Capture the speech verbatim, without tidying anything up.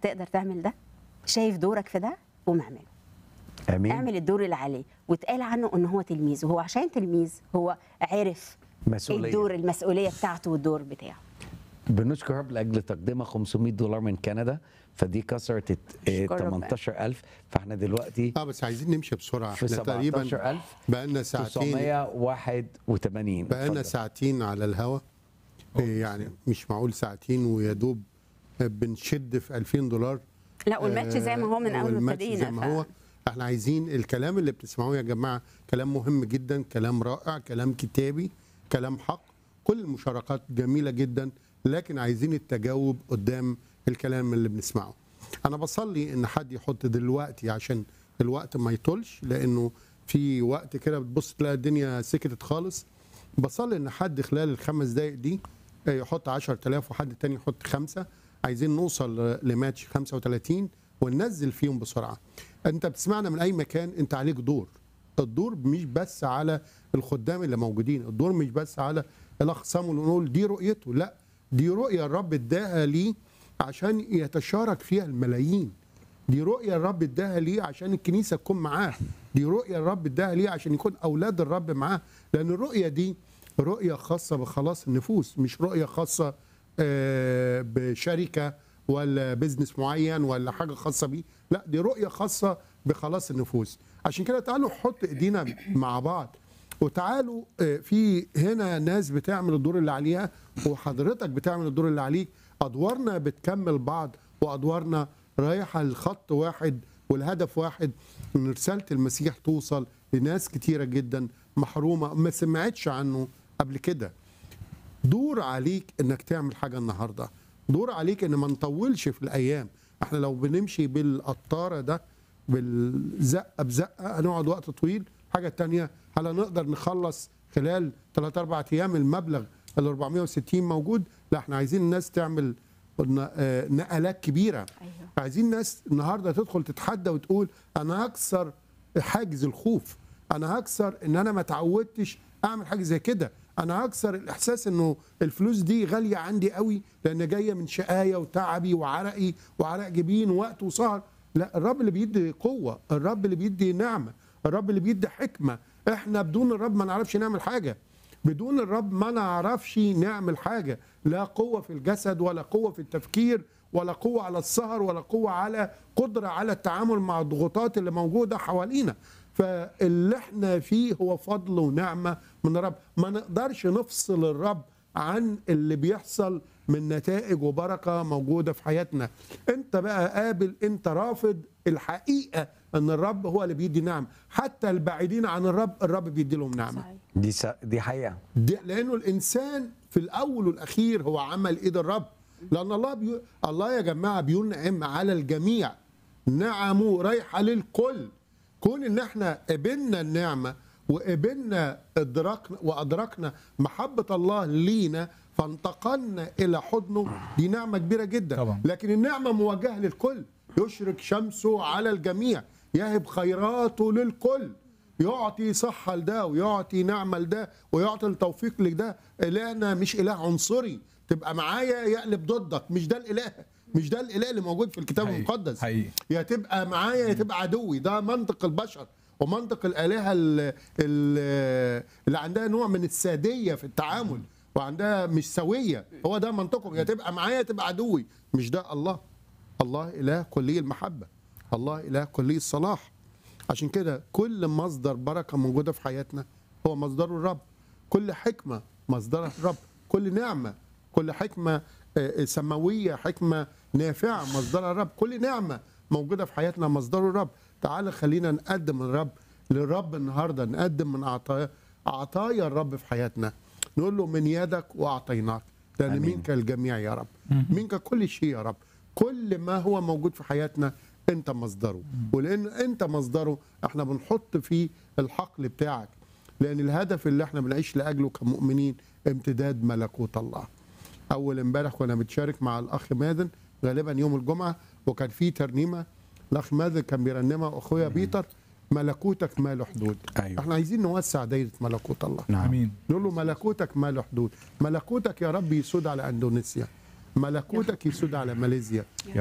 تقدر تعمل ده، شايف دورك في ده، قوم اعمله. امين. اعمل الدور اللي عليه. واتقال عنه ان هو تلميذ، وهو عشان تلميذ هو عرف مسؤولية. الدور المسؤوليه بتاعته والدور بتاعه. بنشكر رب لاجل تقديمها خمسمائة دولار من كندا، فدي كسرت شكر ربنا. ثمانية عشر ألف، فاحنا دلوقتي اه بس عايزين نمشي بسرعه. في احنا تقريبا سبعتاشر ألف بقالنا ساعتين تسعمائة وواحد وثمانين. بقالنا اتفضل. ساعتين على الهوا. إيه يعني مش معقول ساعتين ويا دوب بنشد في ألفين دولار. لا والماتش زي ما هو من اول ما والماتش ابتدينا. زي ما هو. احنا عايزين الكلام اللي بتسمعوه يا جماعه كلام مهم جدا، كلام رائع، كلام كتابي، كلام حق. كل المشاركات جميله جدا، لكن عايزين التجاوب قدام الكلام اللي بنسمعه. انا بصلي ان حد يحط دلوقتي عشان الوقت ما يطولش، لانه في وقت كده بتبص تلاقي الدنيا سكتت خالص. بصلي ان حد خلال الخمس دقائق دي يحط عشرة آلاف وحد تاني يحط خمسة. عايزين نوصل لماتش خمسة وثلاثين وننزل فيهم بسرعه. انت بتسمعنا من اي مكان، انت عليك دور. الدور مش بس على الخدام اللي موجودين، الدور مش بس على الاخ صامويل ونقول دي رؤيته، لا، دي رؤيه الرب اداها ليه عشان يتشارك فيها الملايين. دي رؤيه الرب اداها ليه عشان الكنيسه تكون معاه. دي رؤيه الرب اداها ليه عشان يكون اولاد الرب معاه، لان الرؤيه دي رؤيه خاصه بخلاص النفوس، مش رؤيه خاصه بشركه ولا بزنس معين ولا حاجه خاصه بيه، لا، دي رؤيه خاصه بخلاص النفوس. عشان كده تعالوا نحط ايدينا مع بعض، وتعالوا في هنا ناس بتعمل الدور اللي عليها وحضرتك بتعمل الدور اللي عليك. ادوارنا بتكمل بعض، وادوارنا رايحه لخط واحد والهدف واحد، ان رساله المسيح توصل لناس كتيره جدا محرومه ما سمعتش عنه قبل كده. دور عليك انك تعمل حاجه النهارده، دور عليك ان ما نطولش في الايام. احنا لو بنمشي بالقطاره ده بالزقه بزقه هنقعد وقت طويل. حاجه تانية، هل هنقدر نخلص خلال ثلاثة أربعة ايام المبلغ ال أربعمائة وستين موجود؟ لا، احنا عايزين الناس تعمل نقلات كبيره. أيوه. عايزين ناس النهارده تدخل تتحدى وتقول انا هكسر حاجز الخوف، انا هكسر ان انا ما اتعودتش اعمل حاجه زي كده، انا هكسر الاحساس انه الفلوس دي غاليه عندي قوي لان جايه من شقايه وتعبي وعرقي وعرق جبين ووقت وسهر. لا، الرب اللي بيدي قوه، الرب اللي بيدي نعمه، الرب اللي بيدي حكمه. احنا بدون الرب ما نعرفش نعمل حاجه، بدون الرب ما نعرفش نعمل حاجه. لا قوه في الجسد ولا قوه في التفكير ولا قوه على السهر ولا قوه على قدره على التعامل مع الضغوطات اللي موجوده حوالينا. فاللي احنا فيه هو فضل ونعمه من الرب. ما نقدرش نفصل الرب عن اللي بيحصل من نتائج وبركه موجوده في حياتنا. انت بقى قابل، انت رافض الحقيقه ان الرب هو اللي بيدي نعم. حتى البعيدين عن الرب الرب بيدي لهم نعمه. صحيح. دي س... دي حقيقه. دي لانه الانسان في الاول والاخير هو عمل ايد الرب. لان الله بي... الله يا جماعه بينعم على الجميع، نعمه رايحه للكل. كون ان احنا قبلنا النعمه وقبلنا ادراكنا وادركنا محبه الله لينا فانتقلنا الى حضنه، دي نعمه كبيره جدا طبعا. لكن النعمه موجهه للكل. يشرق شمسه على الجميع، يهب خيراته للكل، يعطي صحه لده ويعطي نعمه لده ويعطي التوفيق لده. الهنا مش اله عنصري تبقى معايا يقلب ضدك، مش ده الاله، مش ده الاله اللي موجود في الكتاب حقيقي. المقدس. حقيقي. يا تبقى معايا يا تبقى عدوي. ده منطق البشر ومنطق الالهه اللي, اللي عندها نوع من الساديه في التعامل وعندها مش سويه. هو ده منطقهم، يا تبقى معايا يا تبقى عدوي. مش ده الله. الله اله كلي المحبه، الله اله كلي الصلاح. عشان كده كل مصدر بركه موجوده في حياتنا هو مصدره الرب. كل حكمه مصدرها الرب، كل نعمه، كل حكمه سماويه، حكمه نافعه مصدرها الرب. كل نعمه موجوده في حياتنا مصدره الرب. تعال خلينا نقدم الرب للرب النهارده، نقدم من عطايا عطايا الرب في حياتنا. نقول له من يدك واعطيناك، لان منك الجميع يا رب، منك كل شيء يا رب. كل ما هو موجود في حياتنا انت مصدره، ولان انت مصدره احنا بنحط فيه الحقل بتاعك، لان الهدف اللي احنا بنعيش لاجله كمؤمنين امتداد ملكوت الله. اول امبارح كنا بنشارك مع الاخ مازن غالبا يوم الجمعه، وكان في ترنيمه الاخ مازن كان بيرنمها اخويا بيتر، ملكوتك ما له حدود. أيوة. احنا عايزين نوسع دايره ملكوت الله. نعم. امين. نقول له ملكوتك ما له حدود. ملكوتك يا رب يسود على اندونيسيا، ملكوتك يسود على ماليزيا،